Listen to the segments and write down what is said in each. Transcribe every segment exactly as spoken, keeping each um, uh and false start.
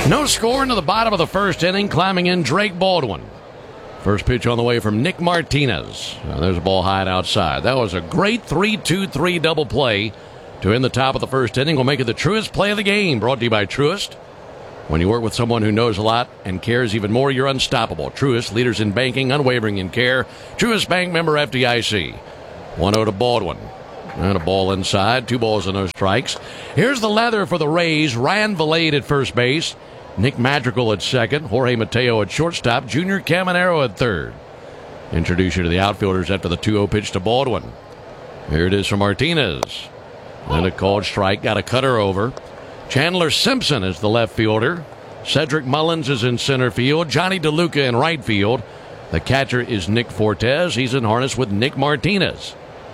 No score into the bottom of the first inning. Climbing in, Drake Baldwin. First pitch on the way from Nick Martinez. Now there's a ball high and outside. That was a great three two three double play to end the top of the first inning. We'll make it the Truist play of the game. Brought to you by Truist. When you work with someone who knows a lot and cares even more, you're unstoppable. Truist, leaders in banking, unwavering in care. Truist Bank, member F D I C. one oh to Baldwin. And a ball inside. Two balls and no strikes. Here's the leather for the Rays. Ryan Vilade at first base. Nick Madrigal at second. Jorge Mateo at shortstop. Junior Caminero at third. Introduce you to the outfielders after the two oh pitch to Baldwin. Here it is from Martinez. And a called strike. Got a cutter over. Chandler Simpson is the left fielder. Cedric Mullins is in center field. Johnny DeLuca in right field. The catcher is Nick Fortes. He's in harness with Nick Martinez.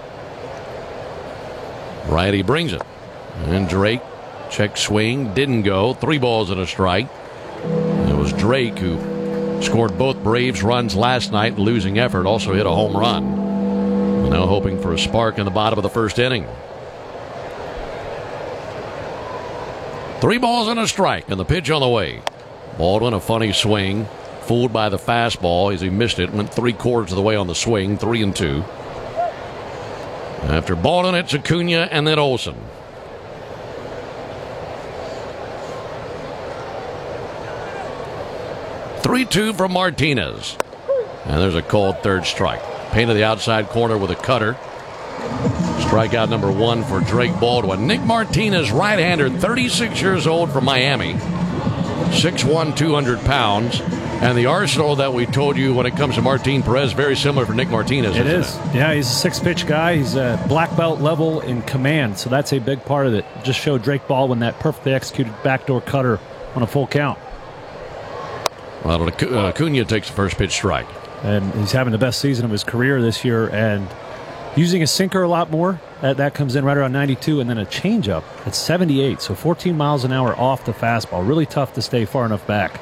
Righty brings it. And Drake, check swing, didn't go. Three balls and a strike. It was Drake who scored both Braves runs last night, losing effort. Also hit a home run. Now hoping for a spark in the bottom of the first inning. Three balls and a strike, and the pitch on the way. Baldwin, a funny swing. Fooled by the fastball as he missed it. Went three quarters of the way on the swing. Three and two. After Baldwin, it's Acuna and then Olson. three two from Martinez. And there's a called third strike. Painted the outside corner with a cutter. Strikeout number one for Drake Baldwin. Nick Martinez, right-hander, thirty-six years old, from Miami. six one, two hundred pounds. And the arsenal that we told you when it comes to Martin Perez, very similar for Nick Martinez. It is. It? Yeah, he's a six-pitch guy. He's a black belt level in command, so that's a big part of it. Just showed Drake Baldwin that perfectly executed backdoor cutter on a full count. Well, Acuna takes the first pitch strike. And he's having the best season of his career this year and using a sinker a lot more. That, that comes in right around ninety-two, and then a changeup at seventy-eight, so fourteen miles an hour off the fastball. Really tough to stay far enough back.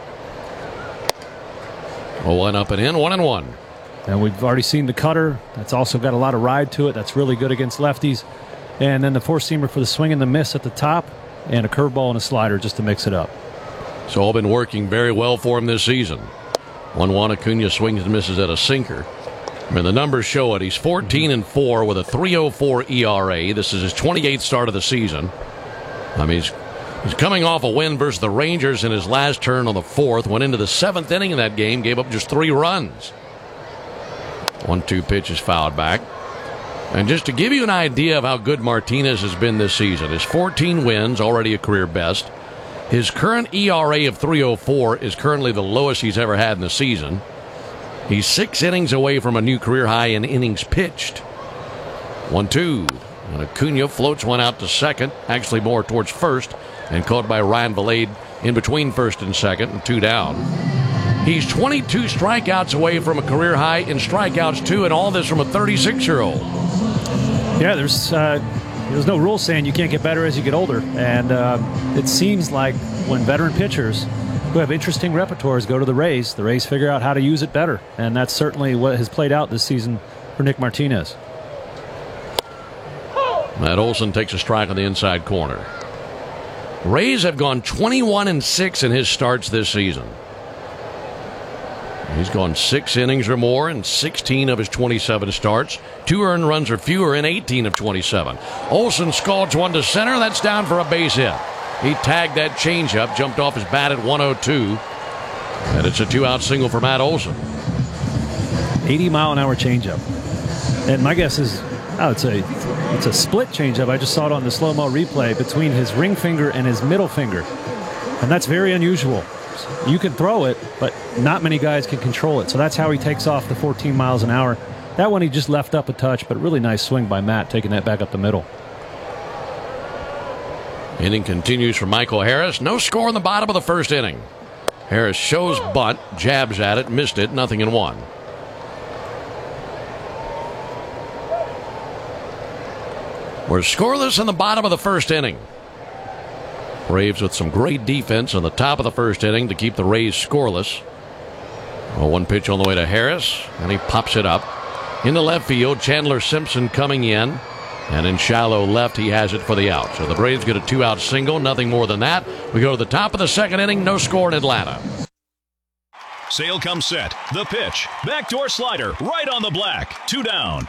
Well, one up and in, one and one. And we've already seen the cutter. That's also got a lot of ride to it. That's really good against lefties. And then the four-seamer for the swing and the miss at the top, and a curveball and a slider just to mix it up. It's all been working very well for him this season. one one, Acuna swings and misses at a sinker. I mean, the numbers show it. He's fourteen and four with a three oh four E R A. This is his twenty-eighth start of the season. I mean, he's, he's coming off a win versus the Rangers in his last turn on the fourth. Went into the seventh inning in that game, gave up just three runs. one two pitch is fouled back. And just to give you an idea of how good Martinez has been this season, his fourteen wins, already a career best. His current E R A of three oh four is currently the lowest he's ever had in the season. He's six innings away from a new career high in innings pitched. one two. And Acuna floats one out to second, actually more towards first, and caught by Ryan Vilade in between first and second, and two down. He's twenty-two strikeouts away from a career high in strikeouts, too, and all this from a thirty-six-year-old. Yeah, there's uh, there's no rule saying you can't get better as you get older. And uh, it seems like when veteran pitchers who have interesting repertoires go to the Rays, the Rays figure out how to use it better. And that's certainly what has played out this season for Nick Martinez. Matt Olson takes a strike on the inside corner. Rays have gone twenty-one and six in his starts this season. He's gone six innings or more in sixteen of his twenty-seven starts. Two earned runs or fewer in eighteen of twenty-seven. Olson scalds one to center. That's down for a base hit. He tagged that changeup, jumped off his bat at one oh two. And it's a two-out single for Matt Olson. eighty mile an hour changeup. And my guess is, oh, it's a, it's a split changeup. I just saw it on the slow-mo replay between his ring finger and his middle finger. And that's very unusual. You can throw it, but not many guys can control it. So that's how he takes off the fourteen miles an hour. That one he just left up a touch, but really nice swing by Matt, taking that back up the middle. Inning continues for Michael Harris. No score in the bottom of the first inning. Harris shows bunt, jabs at it, missed it, nothing in one. We're scoreless in the bottom of the first inning. Braves with some great defense on the top of the first inning to keep the Rays scoreless. Well, one pitch on the way to Harris, and he pops it up. Into left field, Chandler Simpson coming in. And in shallow left, he has it for the out. So the Braves get a two-out single, nothing more than that. We go to the top of the second inning, no score in Atlanta. Sale comes set. The pitch. Backdoor slider. Right on the black. Two down.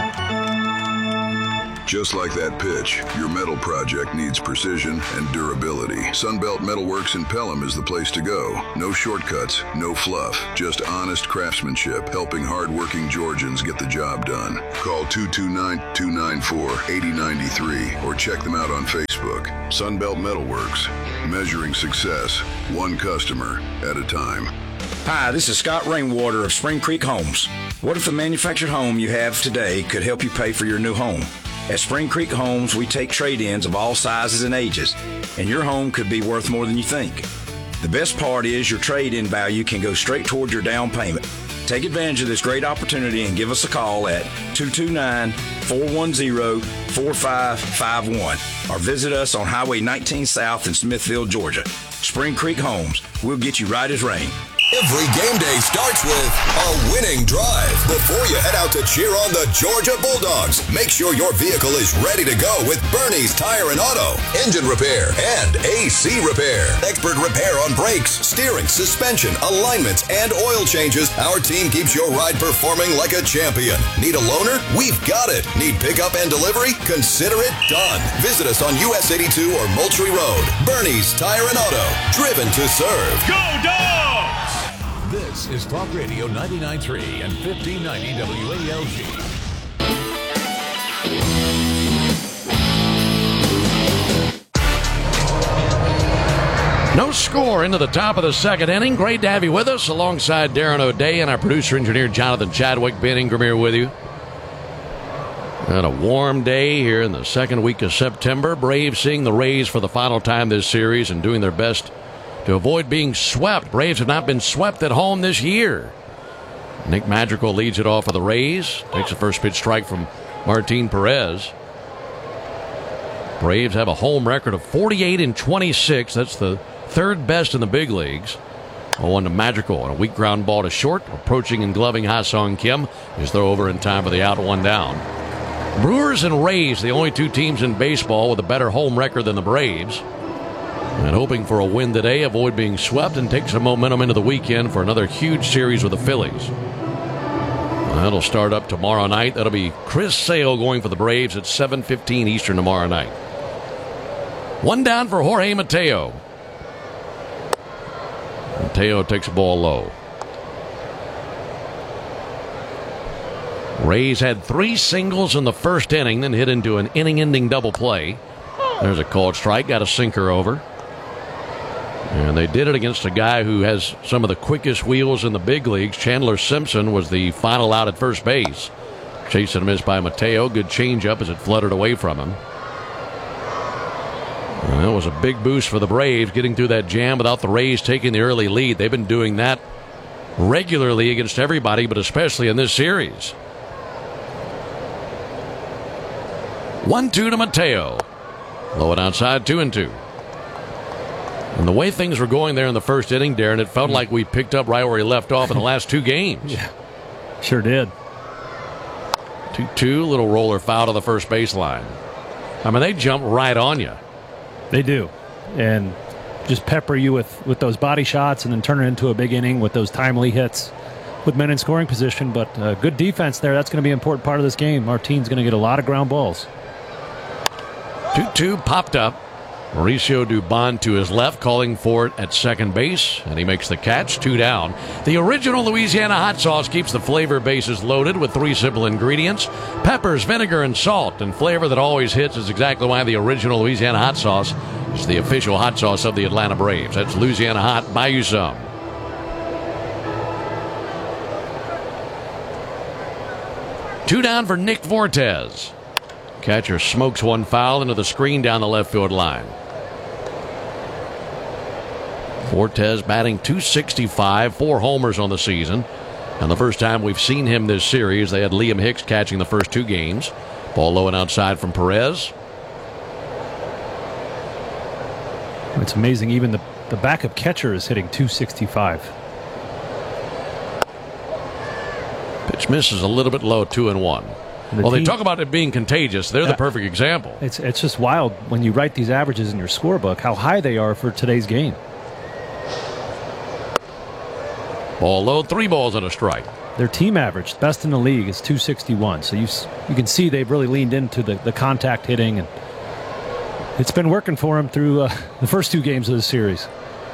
Just like that pitch, your metal project needs precision and durability. Sunbelt Metalworks in Pelham is the place to go. No shortcuts, no fluff, just honest craftsmanship, helping hardworking Georgians get the job done. Call two two nine, two nine four, eight zero nine three or check them out on Facebook. Sunbelt Metalworks, measuring success, one customer at a time. Hi, this is Scott Rainwater of Spring Creek Homes. What if the manufactured home you have today could help you pay for your new home? At Spring Creek Homes, we take trade-ins of all sizes and ages, and your home could be worth more than you think. The best part is your trade-in value can go straight toward your down payment. Take advantage of this great opportunity and give us a call at two two nine, four one zero, four five five one or visit us on Highway nineteen South in Smithfield, Georgia. Spring Creek Homes, we'll get you right as rain. Every game day starts with a winning drive. Before you head out to cheer on the Georgia Bulldogs, make sure your vehicle is ready to go with Bernie's Tire and Auto, engine repair, and A C repair. Expert repair on brakes, steering, suspension, alignments, and oil changes. Our team keeps your ride performing like a champion. Need a loaner? We've got it. Need pickup and delivery? Consider it done. Visit us on U S eighty-two or Moultrie Road. Bernie's Tire and Auto, driven to serve. Go Dogs! This is Talk Radio ninety-nine point three and fifteen ninety W A L G. No score into the top of the second inning. Great to have you with us alongside Darren O'Day and our producer-engineer Jonathan Chadwick. Ben Ingram here with you. And a warm day here in the second week of September. Braves seeing the Rays for the final time this series and doing their best to avoid being swept. Braves have not been swept at home this year. Nick Madrigal leads it off for the Rays. Takes a first pitch strike from Martin Perez. Braves have a home record of forty-eight and twenty-six. That's the third best in the big leagues. oh one to Madrigal and a weak ground ball to short. Approaching and gloving Ha-Sung Kim. His throw over in time for the out, one down. Brewers and Rays, the only two teams in baseball with a better home record than the Braves. And hoping for a win today, avoid being swept, and take some momentum into the weekend for another huge series with the Phillies. That'll start up tomorrow night. That'll be Chris Sale going for the Braves at seven fifteen Eastern tomorrow night. One down for Jorge Mateo. Mateo takes a ball low. Rays had three singles in the first inning, then hit into an inning-ending double play. There's a called strike, got a sinker over. And they did it against a guy who has some of the quickest wheels in the big leagues. Chandler Simpson was the final out at first base. Chased and missed by Mateo. Good changeup as it fluttered away from him. And that was a big boost for the Braves, getting through that jam without the Rays taking the early lead. They've been doing that regularly against everybody, but especially in this series. one two to Mateo. Low and outside, two and two. And the way things were going there in the first inning, Darren, it felt like we picked up right where he left off in the last two games. Yeah, sure did. two two, little roller foul to the first baseline. I mean, they jump right on you. They do. And just pepper you with, with those body shots and then turn it into a big inning with those timely hits with men in scoring position. But uh, good defense there. That's going to be an important part of this game. Our team's going to get a lot of ground balls. two two popped up. Mauricio Dubon to his left, calling for it at second base, and he makes the catch, two down. The original Louisiana hot sauce keeps the flavor bases loaded with three simple ingredients: peppers, vinegar, and salt. And flavor that always hits is exactly why the original Louisiana hot sauce is the official hot sauce of the Atlanta Braves. That's Louisiana Hot. Buy you some. Two down for Nick Fortes. Catcher smokes one foul into the screen down the left field line. Fortes batting two sixty-five, four homers on the season. And the first time we've seen him this series, they had Liam Hicks catching the first two games. Ball low and outside from Perez. It's amazing. Even the, the backup catcher is hitting two sixty-five. Pitch misses a little bit low, two and one. The well, team, they talk about it being contagious. They're uh, the perfect example. It's it's just wild when you write these averages in your scorebook, how high they are for today's game. Ball low, three balls and a strike. Their team average, best in the league, is two sixty-one. So you you can see they've really leaned into the, the contact hitting, and it's been working for them through uh, the first two games of the series.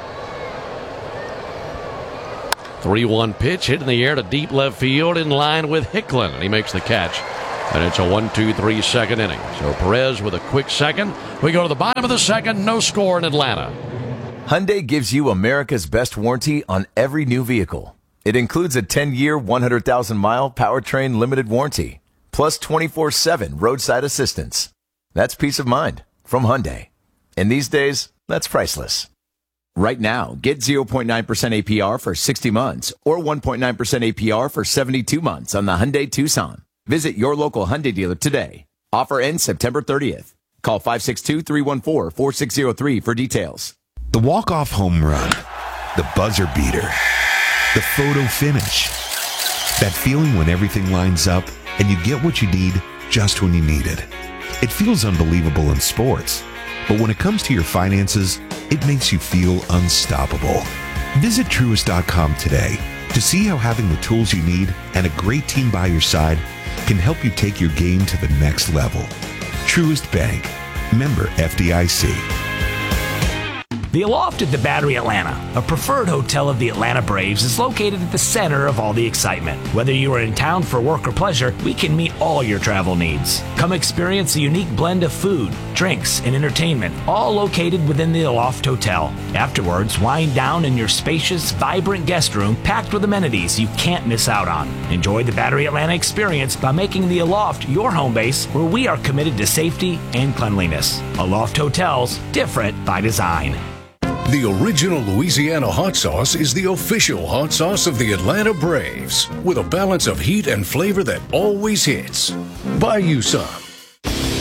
three one pitch hit in the air to deep left field in line with Hicklin, and he makes the catch. And it's a one two three second inning. So Perez with a quick second. We go to the bottom of the second, no score in Atlanta. Hyundai gives you America's best warranty on every new vehicle. It includes a ten-year, one hundred thousand mile powertrain limited warranty, plus twenty-four seven roadside assistance. That's peace of mind from Hyundai. And these days, that's priceless. Right now, get zero point nine percent A P R for sixty months or one point nine percent A P R for seventy-two months on the Hyundai Tucson. Visit your local Hyundai dealer today. Offer ends September thirtieth. Call five six two, three one four, four six zero three for details. The walk-off home run, the buzzer beater, the photo finish. That feeling when everything lines up and you get what you need just when you need it. It feels unbelievable in sports, but when it comes to your finances, it makes you feel unstoppable. Visit Truist dot com today to see how having the tools you need and a great team by your side can help you take your game to the next level. Truist Bank. Member F D I C. The Aloft at the Battery Atlanta, a preferred hotel of the Atlanta Braves, is located at the center of all the excitement. Whether you are in town for work or pleasure, we can meet all your travel needs. Come experience a unique blend of food, drinks, and entertainment, all located within the Aloft Hotel. Afterwards, wind down in your spacious, vibrant guest room packed with amenities you can't miss out on. Enjoy the Battery Atlanta experience by making the Aloft your home base, where we are committed to safety and cleanliness. Aloft Hotels, different by design. The original Louisiana hot sauce is the official hot sauce of the Atlanta Braves, with a balance of heat and flavor that always hits. Buy you some